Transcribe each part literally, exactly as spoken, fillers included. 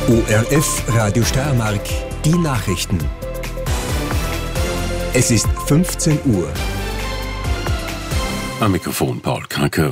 O R F Radio Steiermark, die Nachrichten. Es ist fünfzehn Uhr. Am Mikrofon Paul Kranke.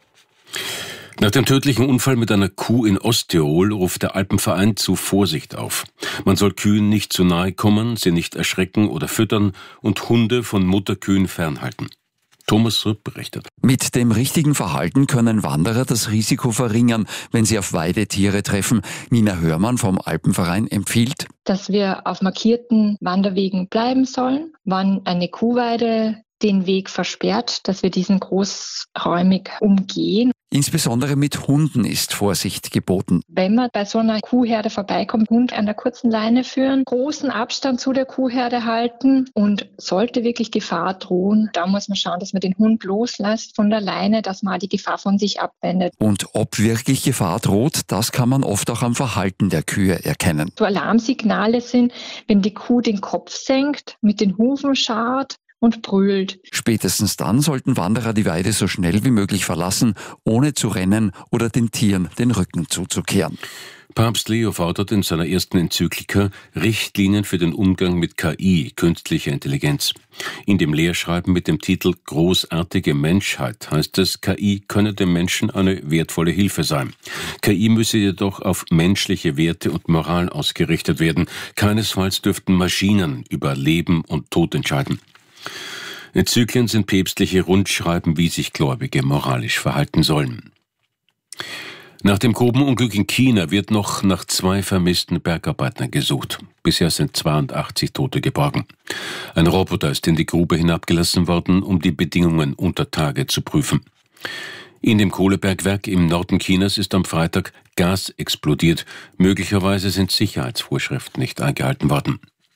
Nach dem tödlichen Unfall mit einer Kuh in Osttirol ruft der Alpenverein zu Vorsicht auf. Man soll Kühen nicht zu nahe kommen, sie nicht erschrecken oder füttern und Hunde von Mutterkühen fernhalten. Thomas Rüpp berichtet. Mit dem richtigen Verhalten können Wanderer das Risiko verringern, wenn sie auf Weidetiere treffen. Nina Hörmann vom Alpenverein empfiehlt, dass wir auf markierten Wanderwegen bleiben sollen, wann eine Kuhweide den Weg versperrt, dass wir diesen großräumig umgehen. Insbesondere mit Hunden ist Vorsicht geboten. Wenn man bei so einer Kuhherde vorbeikommt, Hund an der kurzen Leine führen, großen Abstand zu der Kuhherde halten und sollte wirklich Gefahr drohen, da muss man schauen, dass man den Hund loslässt von der Leine, dass man die Gefahr von sich abwendet. Und ob wirklich Gefahr droht, das kann man oft auch am Verhalten der Kühe erkennen. So Alarmsignale sind, wenn die Kuh den Kopf senkt, mit den Hufen scharrt und brüllt. Spätestens dann sollten Wanderer die Weide so schnell wie möglich verlassen, ohne zu rennen oder den Tieren den Rücken zuzukehren. Papst Leo fordert in seiner ersten Enzyklika Richtlinien für den Umgang mit K I, künstlicher Intelligenz. In dem Lehrschreiben mit dem Titel Großartige Menschheit heißt es, K I könne dem Menschen eine wertvolle Hilfe sein. K I müsse jedoch auf menschliche Werte und Moral ausgerichtet werden. Keinesfalls dürften Maschinen über Leben und Tod entscheiden. Enzyklen sind päpstliche Rundschreiben, wie sich Gläubige moralisch verhalten sollen. Nach dem Grubenunglück in China wird noch nach zwei vermissten Bergarbeitern gesucht. Bisher sind zweiundachtzig Tote geborgen. Ein Roboter ist in die Grube hinabgelassen worden, um die Bedingungen unter Tage zu prüfen. In dem Kohlebergwerk im Norden Chinas ist am Freitag Gas explodiert. Möglicherweise sind Sicherheitsvorschriften nicht eingehalten worden.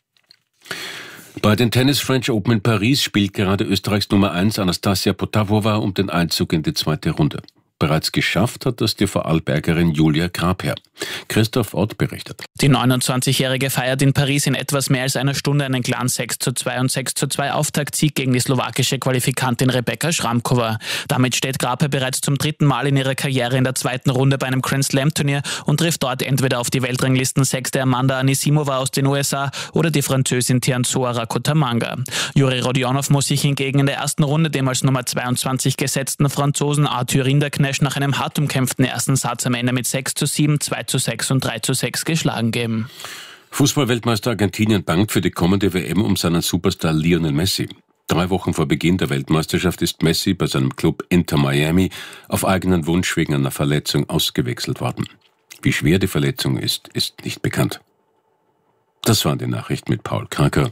Bei den Tennis French Open in Paris spielt gerade Österreichs Nummer eins Anastasia Potapova um den Einzug in die zweite Runde. Bereits geschafft hat das die Vorarlbergerin Julia Grabherr. Christoph Ott berichtet. Die neunundzwanzigjährige feiert in Paris in etwas mehr als einer Stunde einen klaren sechs zu zwei und sechs zu zwei Auftaktsieg gegen die slowakische Qualifikantin Rebeka Šramková. Damit steht Grabherr bereits zum dritten Mal in ihrer Karriere in der zweiten Runde bei einem Grand Slam Turnier und trifft dort entweder auf die Weltranglisten-Sechste Amanda Anisimova aus den U S A oder die Französin Tianzhou Rakotomanga. Juri Rodionov muss sich hingegen in der ersten Runde dem als Nummer zweiundzwanzig gesetzten Franzosen Arthur Rinderknecht nach einem hart umkämpften ersten Satz am Ende mit sechs zu sieben, zwei zu sechs und drei zu sechs geschlagen geben. Fußballweltmeister Argentinien bangt für die kommende W M um seinen Superstar Lionel Messi. Drei Wochen vor Beginn der Weltmeisterschaft ist Messi bei seinem Club Inter Miami auf eigenen Wunsch wegen einer Verletzung ausgewechselt worden. Wie schwer die Verletzung ist, ist nicht bekannt. Das waren die Nachrichten mit Paul Kranke.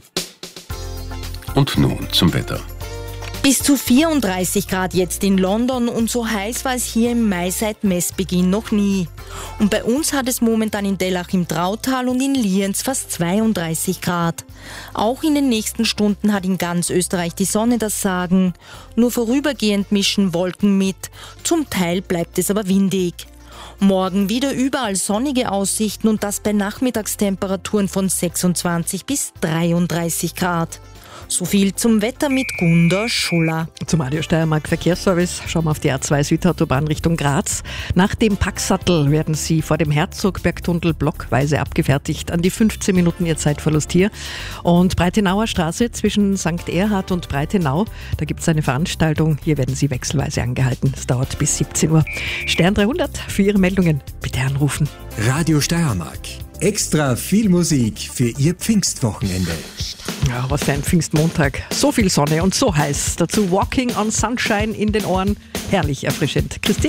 Und nun zum Wetter. Bis zu vierunddreißig Grad jetzt in London und so heiß war es hier im Mai seit Messbeginn noch nie. Und bei uns hat es momentan in Dellach im Trautal und in Lienz fast zweiunddreißig Grad. Auch in den nächsten Stunden hat in ganz Österreich die Sonne das Sagen. Nur vorübergehend mischen Wolken mit. Zum Teil bleibt es aber windig. Morgen wieder überall sonnige Aussichten und das bei Nachmittagstemperaturen von sechsundzwanzig bis dreiunddreißig Grad. So viel zum Wetter mit Gunda Schuller. Zum Radio Steiermark Verkehrsservice schauen wir auf die A zwei Südautobahn Richtung Graz. Nach dem Packsattel werden Sie vor dem Herzogbergtunnel blockweise abgefertigt. An die fünfzehn Minuten Ihr Zeitverlust hier. Und Breitenauer Straße zwischen Sankt Erhard und Breitenau, da gibt es eine Veranstaltung. Hier werden Sie wechselweise angehalten. Es dauert bis siebzehn Uhr. Stern dreihundert für Ihre Meldungen. Bitte anrufen. Radio Steiermark. Extra viel Musik für Ihr Pfingstwochenende. Ja, was für ein Pfingstmontag. So viel Sonne und so heiß. Dazu Walking on Sunshine in den Ohren. Herrlich erfrischend. Christine?